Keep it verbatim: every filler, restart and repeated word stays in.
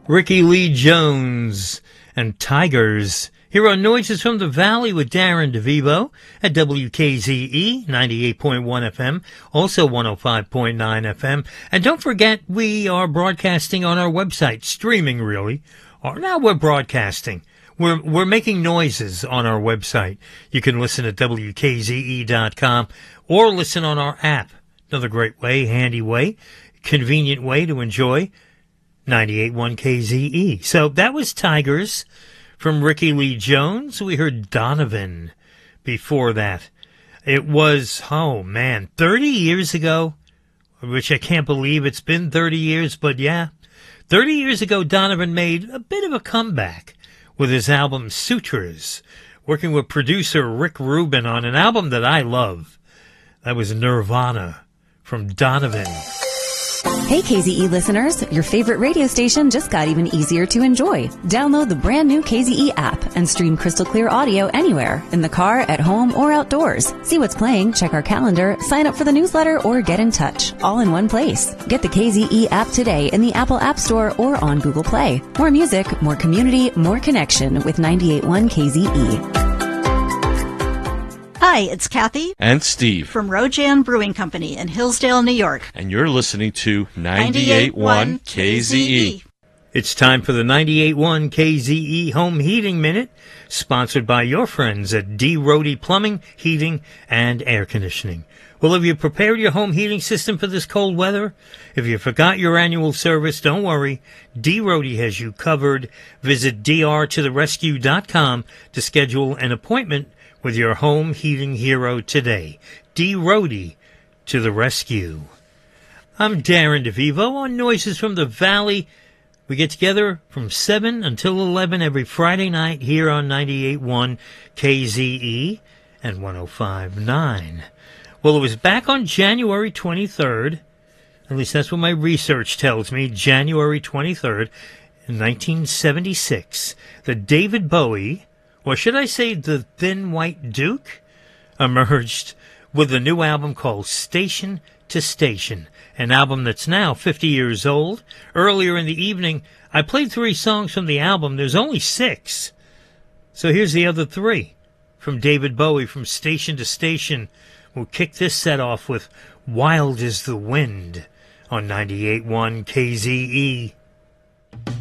Ricky Lee Jones and Tigers. Here on Noises from the Valley with Darren DeVivo at W K Z E ninety-eight point one F M, also one oh five point nine F M. And don't forget, we are broadcasting on our website, streaming really. Or now we're broadcasting. We're we're making noises on our website. You can listen at W K Z E dot com or listen on our app. Another great way, handy way, convenient way to enjoy ninety-eight point one K Z E. So that was Tigers from Ricky Lee Jones. We heard Donovan before that. It was, oh man, thirty years ago, which I can't believe it's been thirty years, but yeah. thirty years ago, Donovan made a bit of a comeback with his album Sutras, working with producer Rick Rubin on an album that I love. That was Nirvana from Donovan. Hey K Z E listeners, your favorite radio station just got even easier to enjoy. Download the brand new K Z E app and stream crystal clear audio anywhere, in the car, at home, or outdoors. See what's playing, check our calendar, sign up for the newsletter, or get in touch, all in one place. Get the K Z E app today in the Apple App Store or on Google Play. More music, more community, more connection with ninety-eight point one K Z E. Hi, it's Kathy and Steve from Rojan Brewing Company in Hillsdale, New York. And you're listening to ninety-eight point one K Z E. It's time for the ninety-eight point one K Z E Home Heating Minute, sponsored by your friends at D. Rohde Plumbing, Heating, and Air Conditioning. Well, have you prepared your home heating system for this cold weather? If you forgot your annual service, don't worry. D. Rohde has you covered. Visit D R to the rescue dot com to schedule an appointment with your home heating hero today. D. Rohde to the rescue. I'm Darren DeVivo on Noises from the Valley. We get together from seven until eleven every Friday night here on ninety-eight point one K Z E and one oh five point nine. Well, it was back on January twenty-third, at least that's what my research tells me, January twenty-third, in nineteen seventy-six, that David Bowie, or should I say the Thin White Duke, emerged with a new album called Station to Station, an album that's now fifty years old. Earlier in the evening, I played three songs from the album. There's only six. So here's the other three from David Bowie, from Station to Station. We'll kick this set off with Wild as the Wind on ninety-eight point one K Z E.